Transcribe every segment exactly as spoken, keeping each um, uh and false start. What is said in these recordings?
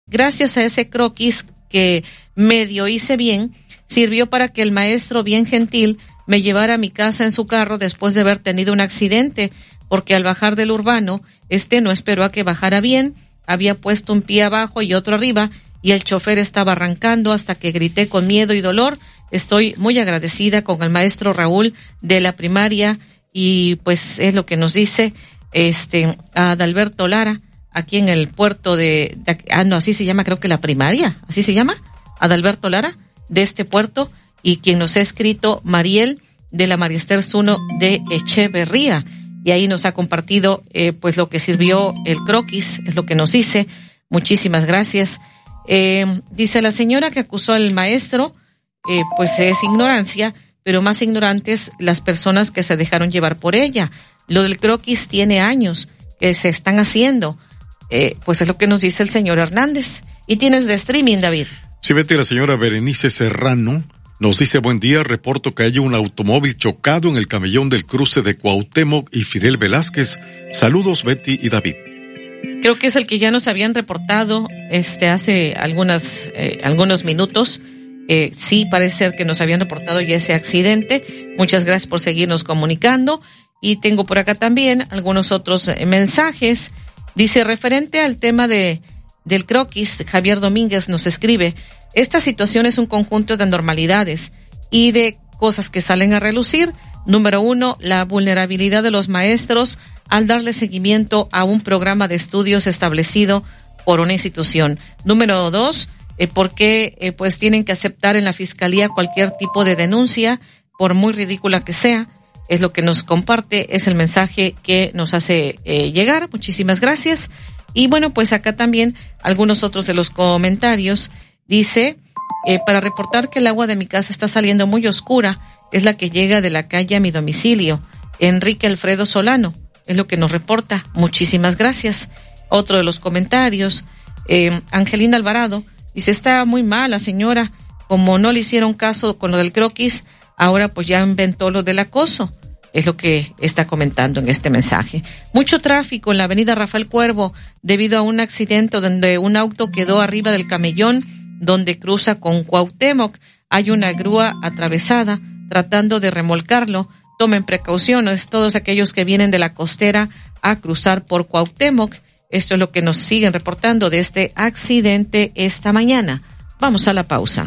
gracias a ese croquis que medio hice bien, sirvió para que el maestro bien gentil me llevara a mi casa en su carro después de haber tenido un accidente, porque al bajar del urbano, este no esperó a que bajara bien, había puesto un pie abajo y otro arriba, y el chofer estaba arrancando hasta que grité con miedo y dolor. Estoy muy agradecida con el maestro Raúl de la primaria, y pues es lo que nos dice este Adalberto Lara, aquí en el puerto de, de ah no, así se llama, creo que la primaria, así se llama, Adalberto Lara, de este puerto, y quien nos ha escrito Mariel de la Mariester Zuno de Echeverría, y ahí nos ha compartido eh, pues lo que sirvió el croquis, es lo que nos dice. Muchísimas gracias. Eh, dice la señora que acusó al maestro, eh, pues es ignorancia, pero más ignorantes las personas que se dejaron llevar por ella. Lo del croquis tiene años que se están haciendo, eh, pues es lo que nos dice el señor Hernández. Y tienes de streaming, David. Sí, Betty, la señora Berenice Serrano nos dice: buen día, reporto que hay un automóvil chocado en el camellón del cruce de Cuauhtémoc y Fidel Velázquez. Saludos, Betty y David. Creo que es el que ya nos habían reportado este hace algunas eh, algunos minutos. Eh, sí, parece ser que nos habían reportado ya ese accidente. Muchas gracias por seguirnos comunicando. Y tengo por acá también algunos otros eh, mensajes. Dice, referente al tema de del croquis, Javier Domínguez nos escribe: esta situación es un conjunto de anormalidades y de cosas que salen a relucir. Número uno, la vulnerabilidad de los maestros al darle seguimiento a un programa de estudios establecido por una institución. Número dos, eh, por qué eh, pues tienen que aceptar en la fiscalía cualquier tipo de denuncia, por muy ridícula que sea. Es lo que nos comparte, es el mensaje que nos hace eh, llegar. Muchísimas gracias. Y bueno, pues acá también algunos otros de los comentarios. Dice, eh, para reportar que el agua de mi casa está saliendo muy oscura, es la que llega de la calle a mi domicilio. Enrique Alfredo Solano, es lo que nos reporta. Muchísimas gracias. Otro de los comentarios, eh, Angelina Alvarado, dice, está muy mal la señora, como no le hicieron caso con lo del croquis, ahora pues ya inventó lo del acoso. Es lo que está comentando en este mensaje. Mucho tráfico en la avenida Rafael Cuervo debido a un accidente donde un auto quedó arriba del camellón donde cruza con Cuauhtémoc. Hay una grúa atravesada tratando de remolcarlo. Tomen precauciones todos aquellos que vienen de la costera a cruzar por Cuauhtémoc. Esto es lo que nos siguen reportando de este accidente esta mañana. Vamos a la pausa.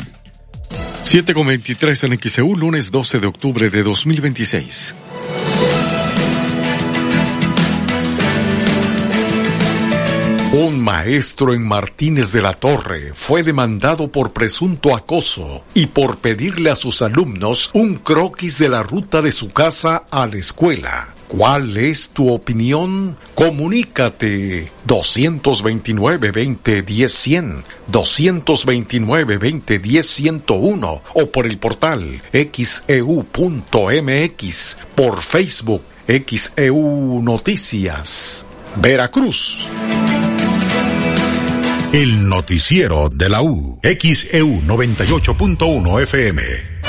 siete con veintitrés en X E U, lunes doce de octubre de dos mil veintiséis. Un maestro en Martínez de la Torre fue demandado por presunto acoso y por pedirle a sus alumnos un croquis de la ruta de su casa a la escuela. ¿Cuál es tu opinión? Comunícate dos veintinueve, veinte, diez, cien, dos veintinueve, veinte, diez, ciento uno o por el portal x e u punto m x, por Facebook X E U Noticias. Veracruz. El noticiero de la U. X E U noventa y ocho punto uno F M.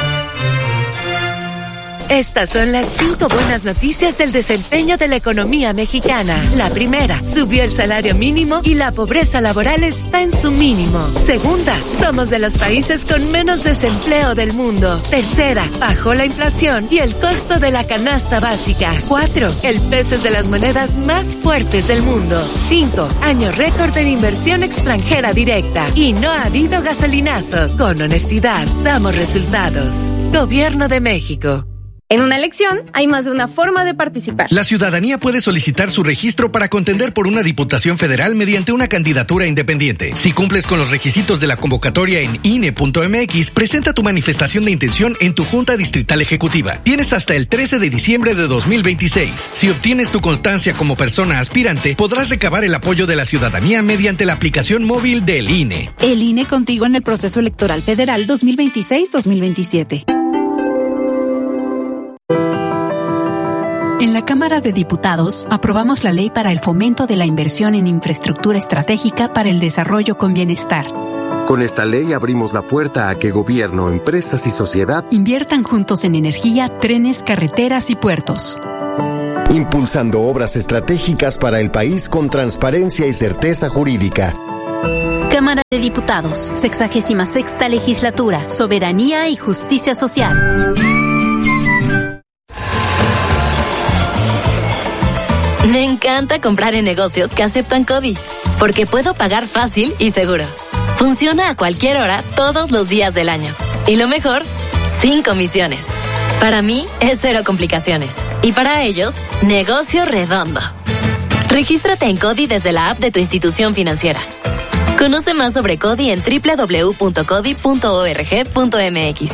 Estas son las cinco buenas noticias del desempeño de la economía mexicana. La primera, subió el salario mínimo y la pobreza laboral está en su mínimo. Segunda, somos de los países con menos desempleo del mundo. Tercera, bajó la inflación y el costo de la canasta básica. Cuatro, el peso es de las monedas más fuertes del mundo. Cinco, año récord en inversión extranjera directa. Y no ha habido gasolinazos. Con honestidad, damos resultados. Gobierno de México. En una elección hay más de una forma de participar. La ciudadanía puede solicitar su registro para contender por una diputación federal mediante una candidatura independiente. Si cumples con los requisitos de la convocatoria en I N E punto M X, presenta tu manifestación de intención en tu Junta Distrital Ejecutiva. Tienes hasta el trece de diciembre de dos mil veintiséis. Si obtienes tu constancia como persona aspirante, podrás recabar el apoyo de la ciudadanía mediante la aplicación móvil del I N E. El I N E contigo en el proceso electoral federal dos mil veintiséis dos mil veintisiete. En la Cámara de Diputados aprobamos la ley para el fomento de la inversión en infraestructura estratégica para el desarrollo con bienestar. Con esta ley abrimos la puerta a que gobierno, empresas y sociedad inviertan juntos en energía, trenes, carreteras y puertos. Impulsando obras estratégicas para el país con transparencia y certeza jurídica. Cámara de Diputados, sexagésima sexta legislatura, Soberanía y Justicia Social. Me encanta comprar en negocios que aceptan CODI, porque puedo pagar fácil y seguro. Funciona a cualquier hora, todos los días del año. Y lo mejor, sin comisiones. Para mí, es cero complicaciones. Y para ellos, negocio redondo. Regístrate en CODI desde la app de tu institución financiera. Conoce más sobre CODI en doble u doble u doble u punto codi punto org punto m x.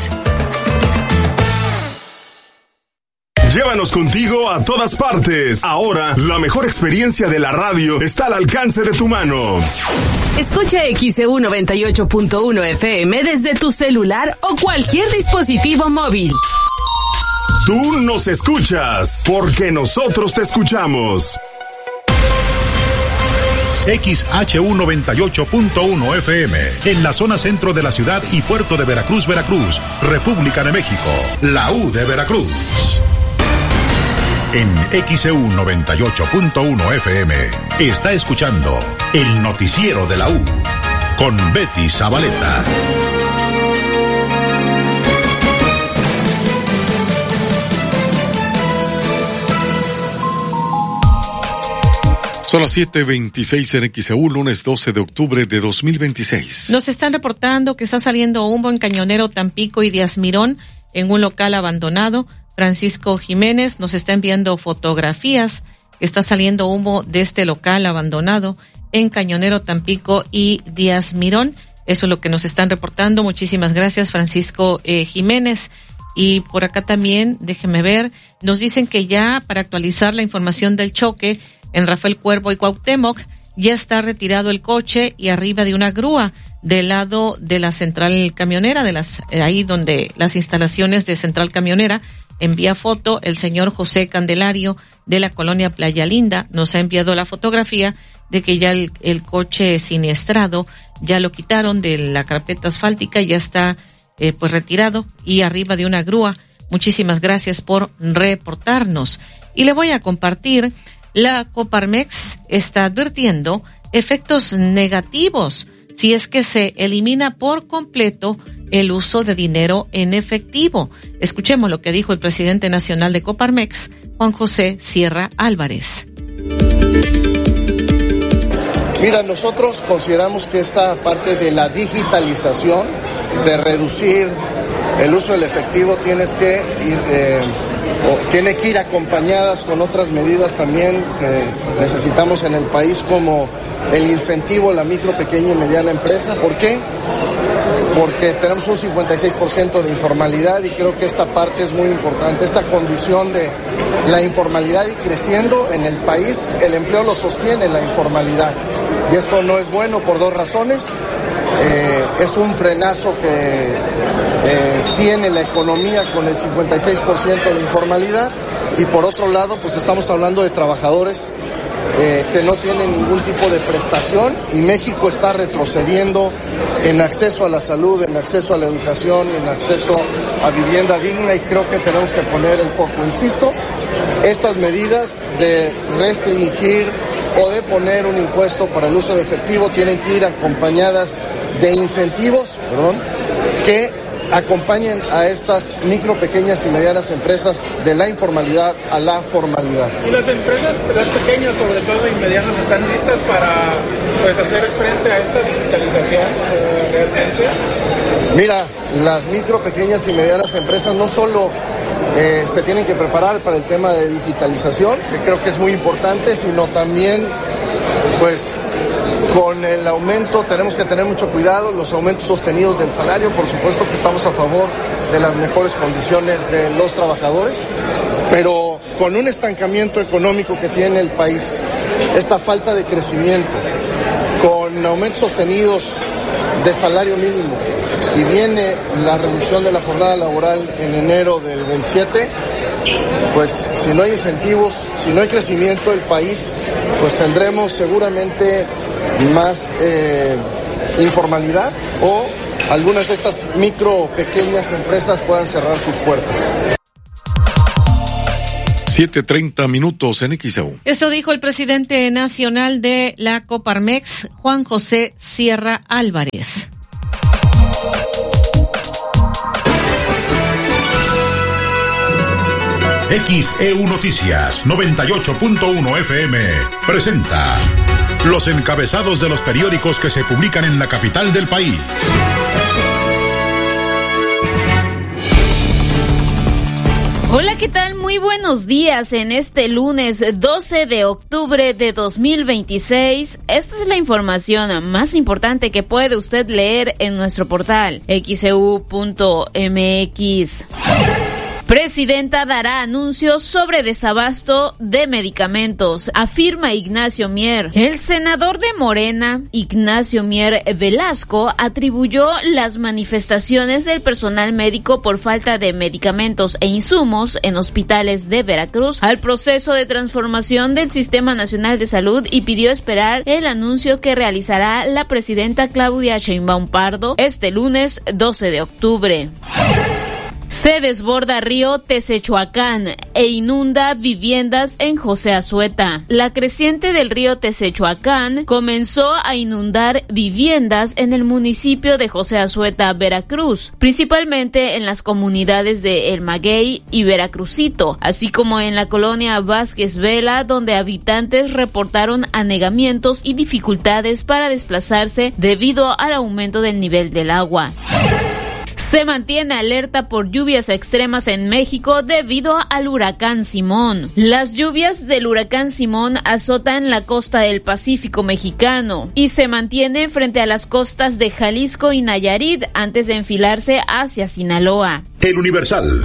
Llévanos contigo a todas partes. Ahora, la mejor experiencia de la radio está al alcance de tu mano. Escucha X E U noventa y ocho punto uno F M desde tu celular o cualquier dispositivo móvil. Tú nos escuchas, porque nosotros te escuchamos. X H U noventa y ocho punto uno F M, en la zona centro de la ciudad y puerto de Veracruz, Veracruz, República de México, la U de Veracruz. En X E U noventa y ocho punto uno F M está escuchando el noticiero de la U con Betty Zabaleta. Son las siete veintiséis en X E U, lunes doce de octubre de dos mil veintiséis. Nos están reportando que está saliendo humo en Cañonero, Tampico y Díaz Mirón en un local abandonado. Francisco Jiménez nos está enviando fotografías. Está saliendo humo de este local abandonado en Cañonero, Tampico y Díaz Mirón. Eso es lo que nos están reportando. Muchísimas gracias, Francisco eh, Jiménez. Y por acá también, déjeme ver, nos dicen que ya para actualizar la información del choque en Rafael Cuervo y Cuauhtémoc, ya está retirado el coche y arriba de una grúa del lado de la central camionera, de las ahí donde las instalaciones de central camionera. Envía foto el señor José Candelario de la colonia Playa Linda. Nos ha enviado la fotografía de que ya el, el coche siniestrado ya lo quitaron de la carpeta asfáltica, ya está eh, pues retirado y arriba de una grúa. Muchísimas gracias por reportarnos. Y le voy a compartir, la Coparmex está advirtiendo efectos negativos si es que se elimina por completo el uso de dinero en efectivo. Escuchemos lo que dijo el presidente nacional de Coparmex, Juan José Sierra Álvarez. Mira, nosotros consideramos que esta parte de la digitalización, de reducir el uso del efectivo, tienes que ir, eh, o tiene que ir acompañadas con otras medidas también que necesitamos en el país, como el incentivo a la micro, pequeña y mediana empresa. ¿Por qué? Porque tenemos un cincuenta y seis por ciento de informalidad y creo que esta parte es muy importante. Esta condición de la informalidad y creciendo en el país, el empleo lo sostiene la informalidad. Y esto no es bueno por dos razones. Eh, es un frenazo que eh, tiene la economía con el cincuenta y seis por ciento de informalidad, y por otro lado, pues estamos hablando de trabajadores eh, que no tienen ningún tipo de prestación, y México está retrocediendo en acceso a la salud, en acceso a la educación y en acceso a vivienda digna, y creo que tenemos que poner el foco. Insisto, estas medidas de restringir o de poner un impuesto para el uso de efectivo tienen que ir acompañadas de incentivos, perdón, que acompañen a estas micro, pequeñas y medianas empresas de la informalidad a la formalidad. ¿Y las empresas, las pequeñas sobre todo y medianas, están listas para pues hacer frente a esta digitalización eh, realmente? Mira, las micro, pequeñas y medianas empresas no solo eh, se tienen que preparar para el tema de digitalización, que creo que es muy importante, sino también, pues, con el aumento tenemos que tener mucho cuidado, los aumentos sostenidos del salario. Por supuesto que estamos a favor de las mejores condiciones de los trabajadores, pero con un estancamiento económico que tiene el país, esta falta de crecimiento, con aumentos sostenidos de salario mínimo, y viene la reducción de la jornada laboral en enero del veintisiete, pues si no hay incentivos, si no hay crecimiento del país, pues tendremos seguramente más eh, informalidad, o algunas de estas micro, pequeñas empresas puedan cerrar sus puertas. siete treinta minutos en X E U. Esto dijo el presidente nacional de la Coparmex, Juan José Sierra Álvarez. X E U Noticias noventa y ocho punto uno F M presenta los encabezados de los periódicos que se publican en la capital del país. Hola, ¿qué tal? Muy buenos días en este lunes doce de octubre de dos mil veintiséis. Esta es la información más importante que puede usted leer en nuestro portal X E U punto M X. Presidenta dará anuncios sobre desabasto de medicamentos, afirma Ignacio Mier. El senador de Morena, Ignacio Mier Velasco, atribuyó las manifestaciones del personal médico por falta de medicamentos e insumos en hospitales de Veracruz al proceso de transformación del Sistema Nacional de Salud y pidió esperar el anuncio que realizará la presidenta Claudia Sheinbaum Pardo este lunes doce de octubre. Se desborda río Tezechuacán e inunda viviendas en José Azueta. La creciente del río Tezechuacán comenzó a inundar viviendas en el municipio de José Azueta, Veracruz, principalmente en las comunidades de El Maguey y Veracruzito, así como en la colonia Vázquez Vela, donde habitantes reportaron anegamientos y dificultades para desplazarse debido al aumento del nivel del agua. Se mantiene alerta por lluvias extremas en México debido al huracán Simón. Las lluvias del huracán Simón azotan la costa del Pacífico mexicano y se mantienen frente a las costas de Jalisco y Nayarit antes de enfilarse hacia Sinaloa. El Universal.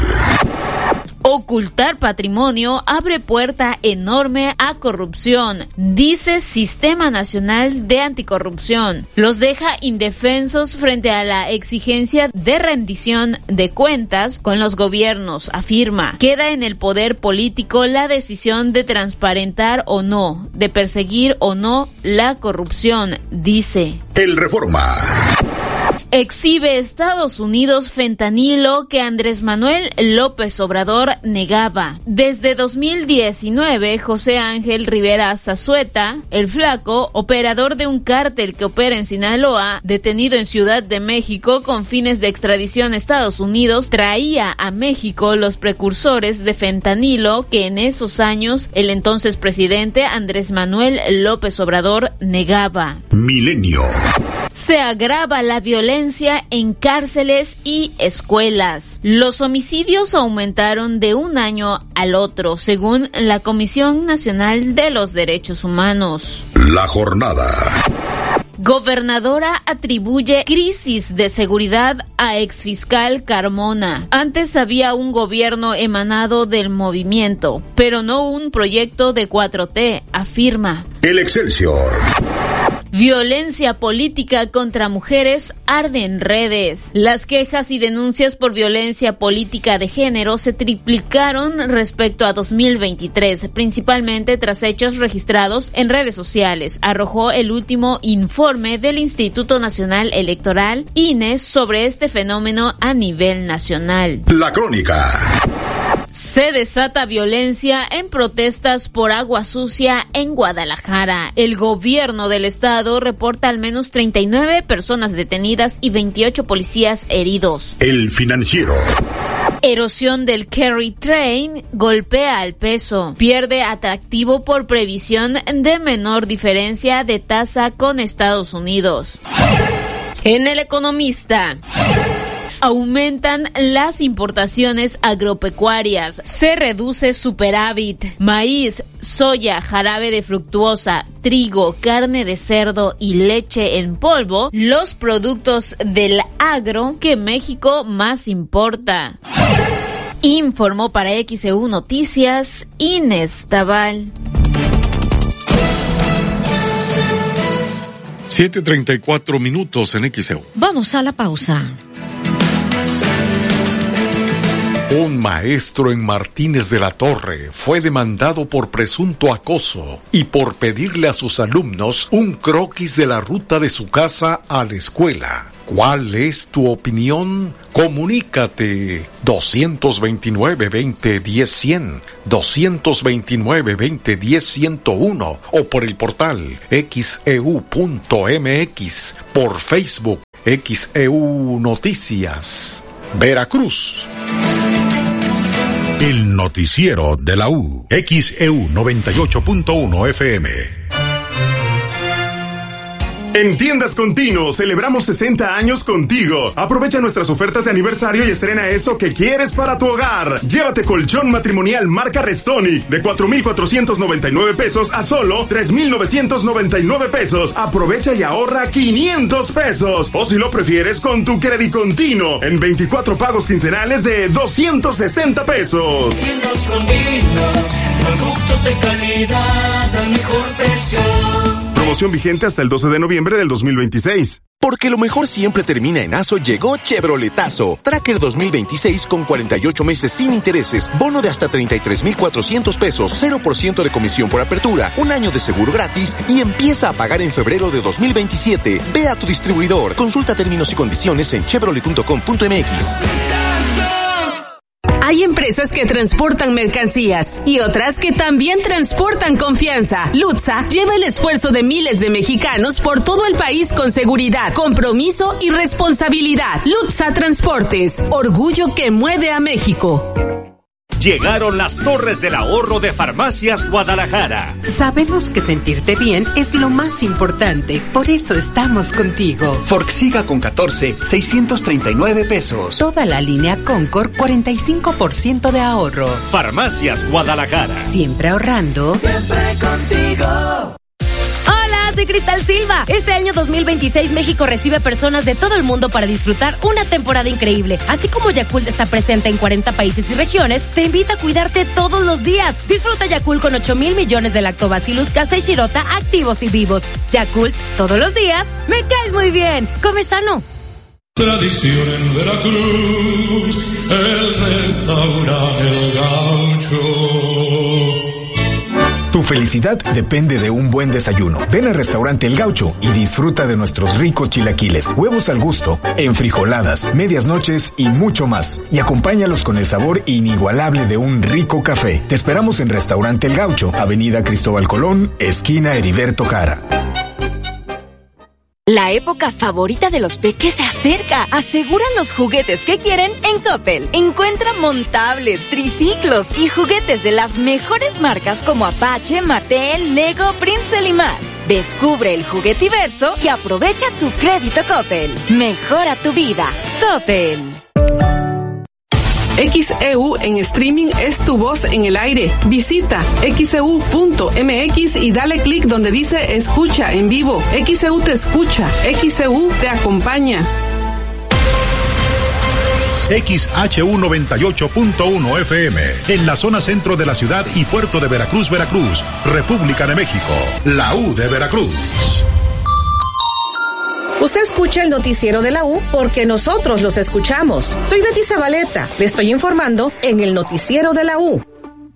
Ocultar patrimonio abre puerta enorme a corrupción, dice Sistema Nacional de Anticorrupción. Los deja indefensos frente a la exigencia de rendición de cuentas con los gobiernos, afirma. Queda en el poder político la decisión de transparentar o no, de perseguir o no la corrupción, dice. El Reforma. Exhibe Estados Unidos fentanilo que Andrés Manuel López Obrador negaba. Desde dos mil diecinueve, José Ángel Rivera Zazueta, el Flaco, operador de un cártel que opera en Sinaloa, detenido en Ciudad de México con fines de extradición a Estados Unidos, traía a México los precursores de fentanilo que en esos años el entonces presidente Andrés Manuel López Obrador negaba. Milenio. Se agrava la violencia en cárceles y escuelas. Los homicidios aumentaron de un año al otro, según la Comisión Nacional de los Derechos Humanos. La jornada. Gobernadora atribuye crisis de seguridad a exfiscal Carmona. Antes había un gobierno emanado del movimiento, pero no un proyecto de cuatro T, afirma. El Excelsior. Violencia política contra mujeres arde en redes. Las quejas y denuncias por violencia política de género se triplicaron respecto a dos mil veintitrés, principalmente tras hechos registrados en redes sociales, arrojó el último informe del Instituto Nacional Electoral, I N E, sobre este fenómeno a nivel nacional. La Crónica. Se desata violencia en protestas por agua sucia en Guadalajara. El gobierno del estado reporta al menos treinta y nueve personas detenidas y veintiocho policías heridos. El Financiero. Erosión del Kerry Train golpea al peso. Pierde atractivo por previsión de menor diferencia de tasa con Estados Unidos. En El Economista. Aumentan las importaciones agropecuarias, se reduce superávit, maíz, soya, jarabe de fructuosa, trigo, carne de cerdo y leche en polvo, los productos del agro que México más importa. Informó para X E U Noticias Inés Tabal. siete treinta y cuatro minutos en X E U. Vamos a la pausa. Un maestro en Martínez de la Torre fue demandado por presunto acoso y por pedirle a sus alumnos un croquis de la ruta de su casa a la escuela. ¿Cuál es tu opinión? Comunícate dos veintinueve, veinte, diez, cien, dos veintinueve, veinte, diez, ciento uno o por el portal equis e u punto eme equis, por Facebook X E U Noticias, Veracruz. El noticiero de la U, X E U noventa y ocho punto uno F M. En Tiendas Continuo celebramos sesenta años contigo. Aprovecha nuestras ofertas de aniversario y estrena eso que quieres para tu hogar. Llévate colchón matrimonial marca Restonic de cuatro mil cuatrocientos noventa y nueve pesos a solo tres mil novecientos noventa y nueve pesos. Aprovecha y ahorra quinientos pesos. O si lo prefieres, con tu crédito continuo en veinticuatro pagos quincenales de doscientos sesenta pesos. Tiendas Continuo, productos de calidad al mejor precio. Promoción vigente hasta el doce de noviembre del dos mil veintiséis. Porque lo mejor siempre termina en ASO, llegó Chevroletazo. Tracker dos mil veintiséis con cuarenta y ocho meses sin intereses, bono de hasta treinta y tres mil cuatrocientos pesos, cero por ciento de comisión por apertura, un año de seguro gratis y empieza a pagar en febrero de dos mil veintisiete. Ve a tu distribuidor. Consulta términos y condiciones en chevrolet punto com punto eme equis. Hay empresas que transportan mercancías y otras que también transportan confianza. Lutza lleva el esfuerzo de miles de mexicanos por todo el país con seguridad, compromiso y responsabilidad. Lutza Transportes, orgullo que mueve a México. Llegaron las Torres del Ahorro de Farmacias Guadalajara. Sabemos que sentirte bien es lo más importante, por eso estamos contigo. Forxiga con catorce, seiscientos treinta y nueve pesos. Toda la línea Concord, cuarenta y cinco por ciento de ahorro. Farmacias Guadalajara. Siempre ahorrando. Siempre contigo. Soy Cristal Silva. Este año dos mil veintiséis México recibe personas de todo el mundo para disfrutar una temporada increíble. Así como Yakult está presente en cuarenta países y regiones, te invita a cuidarte todos los días. Disfruta Yakult con ocho mil millones de lactobacillus casei shirota activos y vivos. Yakult, todos los días, me caes muy bien. Come sano. Tradición en Veracruz, el restaurante El Gaucho. Tu felicidad depende de un buen desayuno. Ven al restaurante El Gaucho y disfruta de nuestros ricos chilaquiles, huevos al gusto, enfrijoladas, medias noches y mucho más. Y acompáñalos con el sabor inigualable de un rico café. Te esperamos en Restaurante El Gaucho, Avenida Cristóbal Colón, esquina Heriberto Jara. La época favorita de los peques se acerca. Aseguran los juguetes que quieren en Coppel. Encuentra montables, triciclos y juguetes de las mejores marcas como Apache, Mattel, Lego, Princeton y más. Descubre el juguetiverso y aprovecha tu crédito Coppel. Mejora tu vida. Coppel. X E U en streaming es tu voz en el aire. Visita equis e u punto eme equis y dale clic donde dice escucha en vivo. X E U te escucha, X E U te acompaña. X H U noventa y ocho punto uno F M, en la zona centro de la ciudad y puerto de Veracruz, Veracruz, República de México, la U de Veracruz. Usted escucha el noticiero de la U porque nosotros los escuchamos. Soy Betty Zabaleta, le estoy informando en el noticiero de la U.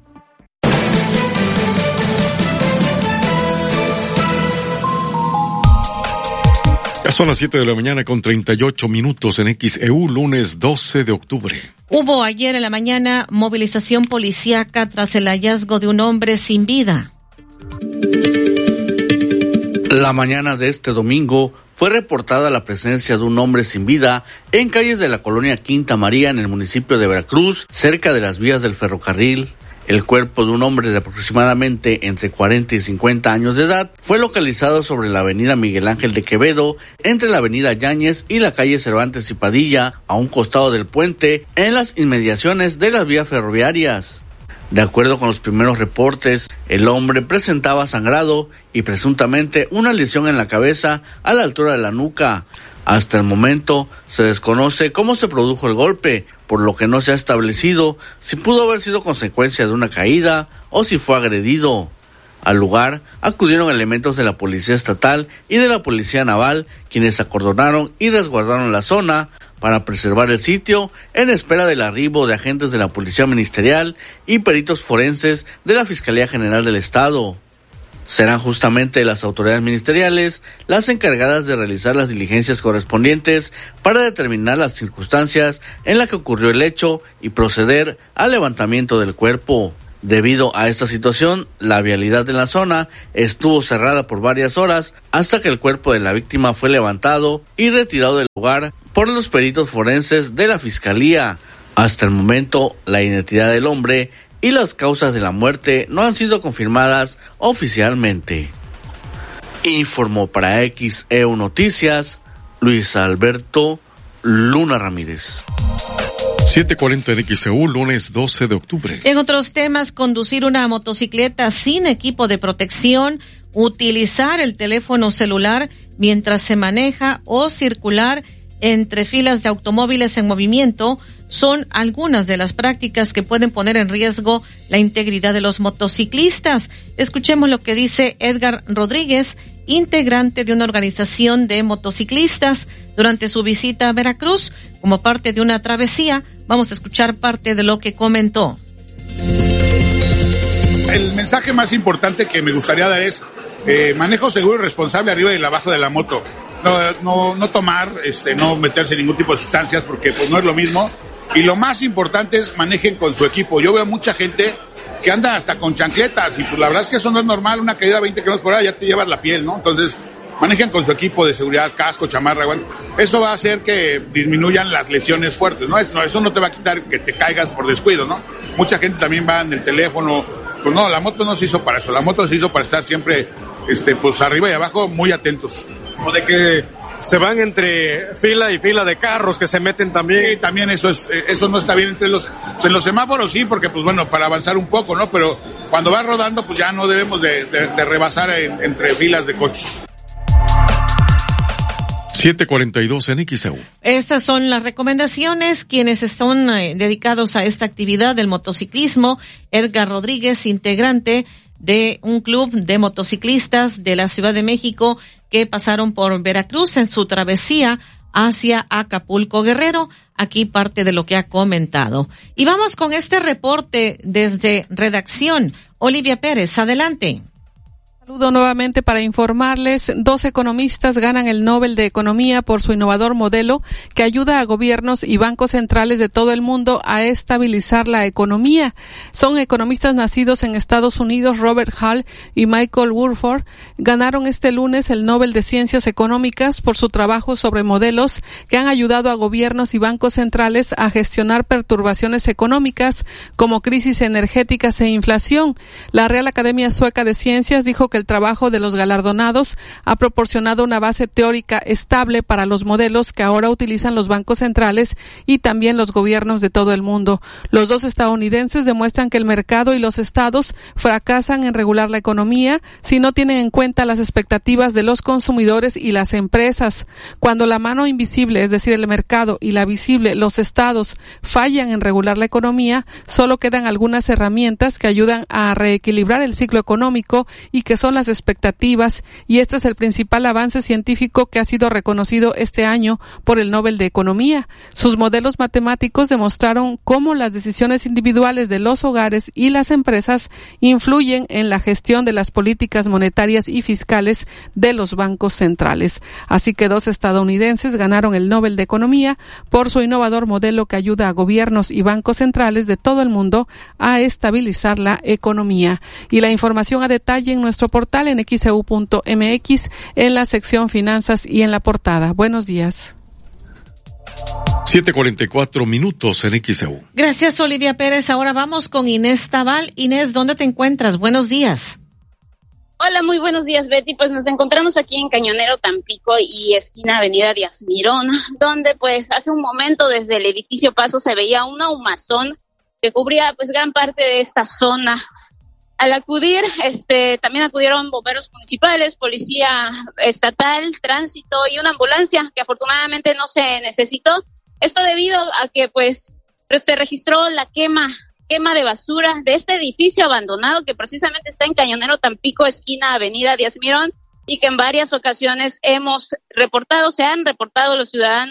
Ya son las siete de la mañana con treinta y ocho minutos en X E U, lunes doce de octubre. Hubo ayer en la mañana movilización policíaca tras el hallazgo de un hombre sin vida. La mañana de este domingo fue reportada la presencia de un hombre sin vida en calles de la colonia Quinta María en el municipio de Veracruz, cerca de las vías del ferrocarril. El cuerpo de un hombre de aproximadamente entre cuarenta y cincuenta años de edad fue localizado sobre la avenida Miguel Ángel de Quevedo, entre la avenida Yáñez y la calle Cervantes y Padilla, a un costado del puente, en las inmediaciones de las vías ferroviarias. De acuerdo con los primeros reportes, el hombre presentaba sangrado y presuntamente una lesión en la cabeza a la altura de la nuca. Hasta el momento se desconoce cómo se produjo el golpe, por lo que no se ha establecido si pudo haber sido consecuencia de una caída o si fue agredido. Al lugar acudieron elementos de la Policía Estatal y de la Policía Naval, quienes acordonaron y resguardaron la zona para preservar el sitio en espera del arribo de agentes de la Policía Ministerial y peritos forenses de la Fiscalía General del Estado. Serán justamente las autoridades ministeriales las encargadas de realizar las diligencias correspondientes para determinar las circunstancias en las que ocurrió el hecho y proceder al levantamiento del cuerpo. Debido a esta situación, la vialidad en la zona estuvo cerrada por varias horas hasta que el cuerpo de la víctima fue levantado y retirado del lugar por los peritos forenses de la Fiscalía. Hasta el momento, la identidad del hombre y las causas de la muerte no han sido confirmadas oficialmente. Informó para X E U Noticias, Luis Alberto Luna Ramírez. siete cuarenta en X E U, lunes doce de octubre. En otros temas, conducir una motocicleta sin equipo de protección, utilizar el teléfono celular mientras se maneja o circular entre filas de automóviles en movimiento son algunas de las prácticas que pueden poner en riesgo la integridad de los motociclistas. Escuchemos lo que dice Edgar Rodríguez, integrante de una organización de motociclistas, durante su visita a Veracruz como parte de una travesía. Vamos a escuchar parte de lo que comentó. El mensaje más importante que me gustaría dar es eh, manejo seguro y responsable arriba y abajo de la moto. No, no, no tomar, este, no meterse en ningún tipo de sustancias porque pues no es lo mismo. Y lo más importante es manejen con su equipo. Yo veo mucha gente que anda hasta con chancletas y pues la verdad es que eso no es normal. Una caída a veinte kilómetros por hora ya te llevas la piel, ¿no? Entonces manejen con su equipo de seguridad, casco, chamarra, bueno, eso va a hacer que disminuyan las lesiones fuertes, ¿no? Eso no te va a quitar que te caigas por descuido, ¿no? Mucha gente también va en el teléfono. Pues no, la moto no se hizo para eso. La moto se hizo para estar siempre, este, pues arriba y abajo, muy atentos. O de que se van entre fila y fila de carros que se meten también. Sí, también eso es, eso no está bien entre los, en los semáforos sí, porque pues bueno, para avanzar un poco, ¿no? Pero cuando vas rodando, pues ya no debemos de, de, de rebasar en, entre filas de coches. siete cuarenta y dos en X E U. Estas son las recomendaciones. Quienes están eh, dedicados a esta actividad del motociclismo, Edgar Rodríguez, integrante de un club de motociclistas de la Ciudad de México que pasaron por Veracruz en su travesía hacia Acapulco Guerrero. Aquí parte de lo que ha comentado. Y vamos con este reporte desde redacción. Olivia Pérez, adelante. Saludo nuevamente para informarles, dos economistas ganan el Nobel de Economía por su innovador modelo que ayuda a gobiernos y bancos centrales de todo el mundo a estabilizar la economía. Son economistas nacidos en Estados Unidos, Robert Hall y Michael Woodford. Ganaron este lunes el Nobel de Ciencias Económicas por su trabajo sobre modelos que han ayudado a gobiernos y bancos centrales a gestionar perturbaciones económicas como crisis energéticas e inflación. La Real Academia Sueca de Ciencias dijo que el trabajo de los galardonados ha proporcionado una base teórica estable para los modelos que ahora utilizan los bancos centrales y también los gobiernos de todo el mundo. Los dos estadounidenses demuestran que el mercado y los estados fracasan en regular la economía si no tienen en cuenta las expectativas de los consumidores y las empresas. Cuando la mano invisible, es decir, el mercado, y la visible, los estados, fallan en regular la economía, solo quedan algunas herramientas que ayudan a reequilibrar el ciclo económico y que son las expectativas, y este es el principal avance científico que ha sido reconocido este año por el Nobel de Economía. Sus modelos matemáticos demostraron cómo las decisiones individuales de los hogares y las empresas influyen en la gestión de las políticas monetarias y fiscales de los bancos centrales. Así que dos estadounidenses ganaron el Nobel de Economía por su innovador modelo que ayuda a gobiernos y bancos centrales de todo el mundo a estabilizar la economía. Y la información a detalle en nuestro portal en x e u punto m x, en la sección Finanzas y en la portada. Buenos días. siete cuarenta y cuatro minutos en X E U. Gracias, Olivia Pérez. Ahora vamos con Inés Tabal. Inés, ¿dónde te encuentras? Buenos días. Hola, muy buenos días, Betty. Pues nos encontramos aquí en Cañonero, Tampico y esquina Avenida Díaz Mirón, donde pues hace un momento desde el edificio Paso se veía una humazón que cubría pues gran parte de esta zona. Al acudir, este, también acudieron bomberos municipales, policía estatal, tránsito y una ambulancia que afortunadamente no se necesitó. Esto debido a que, pues, se registró la quema, quema de basura de este edificio abandonado que precisamente está en Cañonero, Tampico, esquina Avenida Díaz Mirón, y que en varias ocasiones hemos reportado, se han reportado los ciudadanos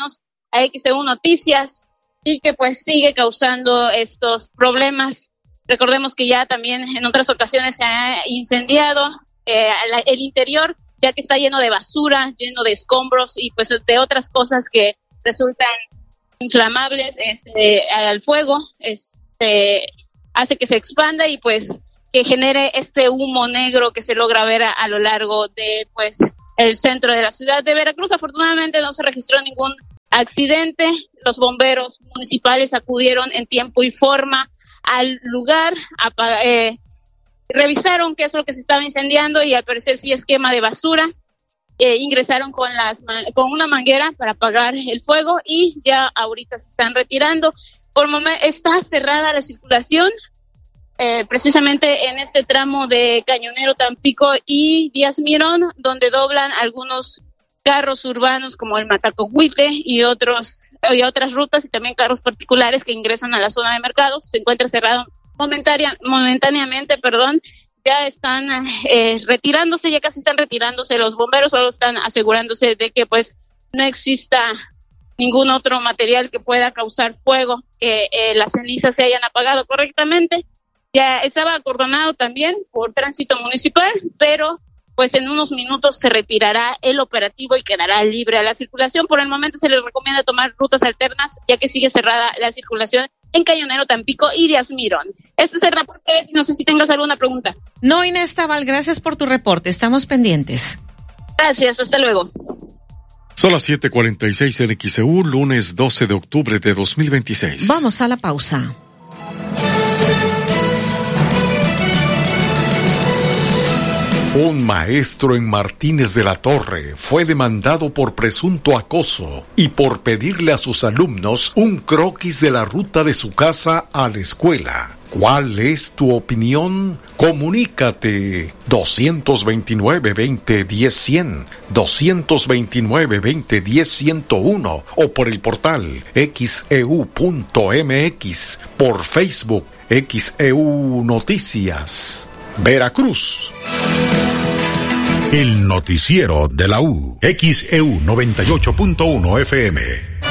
a X E U Noticias y que pues sigue causando estos problemas. Recordemos que ya también en otras ocasiones se ha incendiado eh, la, el interior, ya que está lleno de basura, lleno de escombros y pues de otras cosas que resultan inflamables este, al fuego. Este, hace que se expanda y pues que genere este humo negro que se logra ver a, a lo largo de pues el centro de la ciudad de Veracruz. Afortunadamente no se registró ningún accidente. Los bomberos municipales acudieron en tiempo y forma al lugar, a, eh, revisaron qué es lo que se estaba incendiando y al parecer sí es quema de basura. Eh, ingresaron con las con una manguera para apagar el fuego y ya ahorita se están retirando. Por momento está cerrada la circulación, eh, precisamente en este tramo de Cañonero, Tampico y Díaz Mirón, donde doblan algunos carros urbanos como el Matacohuite y otros y otras rutas y también carros particulares que ingresan a la zona de mercados. Se encuentra cerrado momentánea, momentáneamente, perdón. Ya están eh, retirándose, ya casi están retirándose los bomberos, solo están asegurándose de que pues no exista ningún otro material que pueda causar fuego, que eh, las cenizas se hayan apagado correctamente. Ya estaba acordonado también por tránsito municipal, pero pues en unos minutos se retirará el operativo y quedará libre a la circulación. Por el momento se les recomienda tomar rutas alternas, ya que sigue cerrada la circulación en Cañonero, Tampico y Díaz Mirón. Este es el reporte. No sé si tengas alguna pregunta. No, Inés Tabal, gracias por tu reporte. Estamos pendientes. Gracias, hasta luego. Son las siete cuarenta y seis en X E U, lunes doce de octubre de dos mil veintiséis. Vamos a la pausa. Un maestro en Martínez de la Torre fue demandado por presunto acoso y por pedirle a sus alumnos un croquis de la ruta de su casa a la escuela. ¿Cuál es tu opinión? Comunícate dos veintinueve, veinte, diez, cien, dos veintinueve, veinte, diez, ciento uno o por el portal X E U punto M X, por Facebook X E U Noticias. Veracruz. El noticiero de la U. X E U noventa y ocho punto uno F M.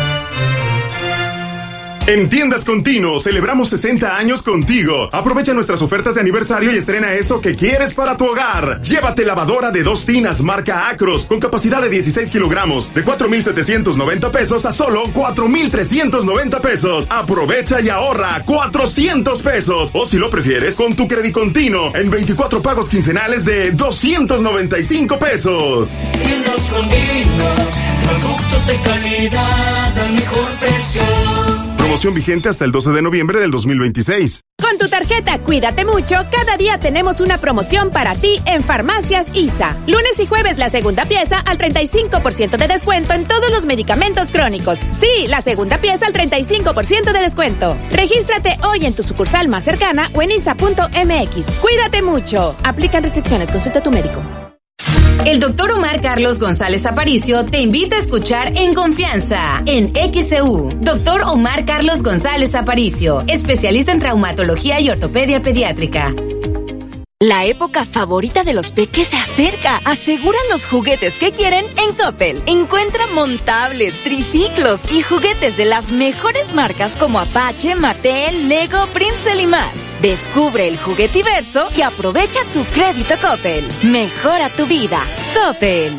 En Tiendas Continuo celebramos sesenta años contigo. Aprovecha nuestras ofertas de aniversario y estrena eso que quieres para tu hogar. Llévate lavadora de dos tinas marca Acros con capacidad de dieciséis kilogramos de cuatro mil setecientos noventa pesos a solo cuatro mil trescientos noventa pesos. Aprovecha y ahorra cuatrocientos pesos. O si lo prefieres, con tu Credit Continuo en veinticuatro pagos quincenales de doscientos noventa y cinco pesos. Tiendas Continuo, productos de calidad al mejor precio. Promoción vigente hasta el doce de noviembre del dos mil veintiséis. Con tu tarjeta Cuídate Mucho, cada día tenemos una promoción para ti en Farmacias I S A. Lunes y jueves la segunda pieza al treinta y cinco por ciento de descuento en todos los medicamentos crónicos. Sí, la segunda pieza al treinta y cinco por ciento de descuento. Regístrate hoy en tu sucursal más cercana o en I S A punto M X. Cuídate mucho. Aplican restricciones. Consulta a tu médico. El doctor Omar Carlos González Aparicio te invita a escuchar En Confianza, en X E U. Doctor Omar Carlos González Aparicio, especialista en traumatología y ortopedia pediátrica. La época favorita de los peques se acerca. Aseguran los juguetes que quieren en Coppel. Encuentra montables, triciclos y juguetes de las mejores marcas como Apache, Mattel, Lego, Princeton y más. Descubre el juguetiverso y aprovecha tu crédito Coppel. Mejora tu vida. Coppel.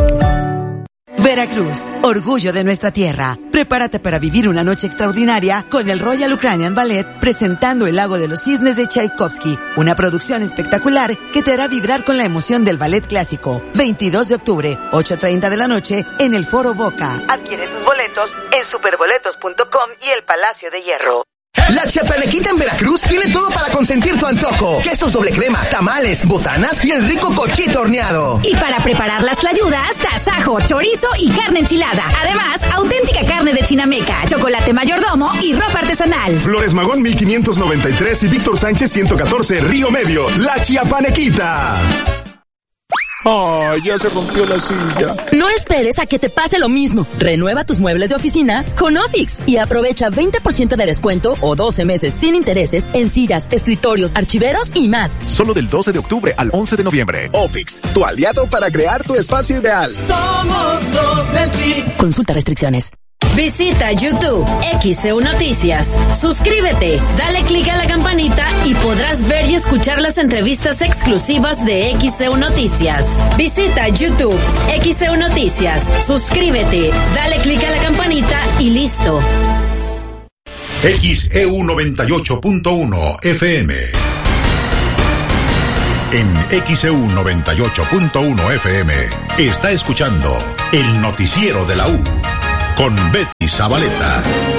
Veracruz, orgullo de nuestra tierra. Prepárate para vivir una noche extraordinaria con el Royal Ukrainian Ballet presentando El Lago de los Cisnes de Tchaikovsky, una producción espectacular que te hará vibrar con la emoción del ballet clásico. veintidós de octubre, ocho treinta de la noche, en el Foro Boca. Adquiere tus boletos en superboletos punto com y el Palacio de Hierro. La Chiapanequita en Veracruz tiene todo para consentir tu antojo. Quesos doble crema, tamales, botanas y el rico cochito horneado. Y para preparar las tlayudas, tasajo, chorizo y carne enchilada. Además, auténtica carne de chinameca, chocolate mayordomo y ropa artesanal. Flores Magón mil quinientos noventa y tres y Víctor Sánchez ciento catorce, Río Medio. La Chiapanequita. ¡Ay, ya se rompió la silla! No esperes a que te pase lo mismo. Renueva tus muebles de oficina con Ofix y aprovecha veinte por ciento de descuento o doce meses sin intereses en sillas, escritorios, archiveros y más. Solo del doce de octubre al once de noviembre. Ofix, tu aliado para crear tu espacio ideal. Somos los del team. Consulta restricciones. Visita YouTube X C U Noticias. Suscríbete, dale clic a la campanita y podrás ver y escuchar las entrevistas exclusivas de X C U Noticias. Visita YouTube X C U Noticias. Suscríbete, dale clic a la campanita y listo. X E U noventa y ocho punto uno F M. En X E U noventa y ocho punto uno F M está escuchando el noticiero de la U con Betty Zabaleta.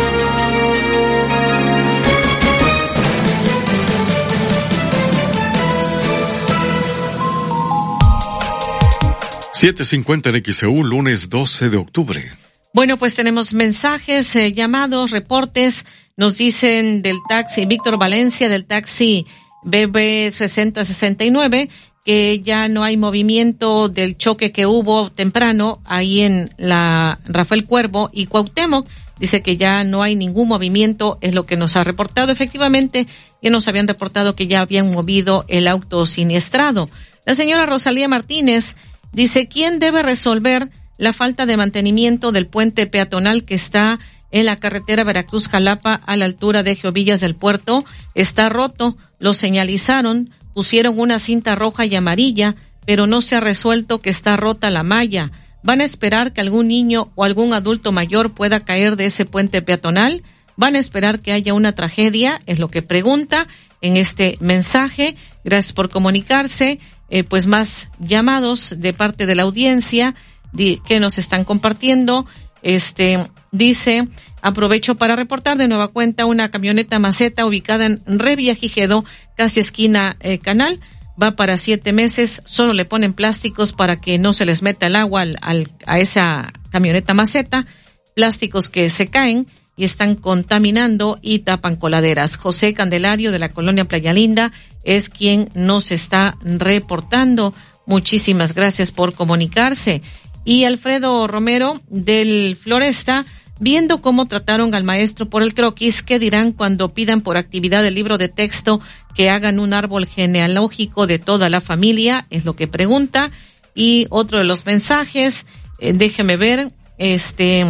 siete cincuenta en X E U, lunes doce de octubre. Bueno, pues tenemos mensajes, eh, llamados, reportes. Nos dicen del taxi Víctor Valencia, del taxi B B sesenta sesenta y nueve, que ya no hay movimiento del choque que hubo temprano ahí en la Rafael Cuervo y Cuauhtémoc. Dice que ya no hay ningún movimiento, es lo que nos ha reportado. Efectivamente, ya nos habían reportado que ya habían movido el auto siniestrado. La señora Rosalía Martínez dice, ¿quién debe resolver la falta de mantenimiento del puente peatonal que está en la carretera Veracruz-Jalapa a la altura de Geovillas del Puerto? Está roto, lo señalizaron, pusieron una cinta roja y amarilla, pero no se ha resuelto que está rota la malla. ¿Van a esperar que algún niño o algún adulto mayor pueda caer de ese puente peatonal? ¿Van a esperar que haya una tragedia? Es lo que pregunta en este mensaje. Gracias por comunicarse. Eh, pues más llamados de parte de la audiencia di, que nos están compartiendo. Este dice, aprovecho para reportar de nueva cuenta una camioneta maceta ubicada en Revillagigedo, casi esquina eh, Canal. Va para siete meses, solo le ponen plásticos para que no se les meta el agua al, al, a esa camioneta maceta, plásticos que se caen y están contaminando y tapan coladeras. José Candelario de la colonia Playa Linda es quien nos está reportando. Muchísimas gracias por comunicarse. Y Alfredo Romero del Floresta, viendo cómo trataron al maestro por el croquis, ¿qué dirán cuando pidan por actividad del libro de texto que hagan un árbol genealógico de toda la familia? Es lo que pregunta. Y otro de los mensajes, eh, déjeme ver, este,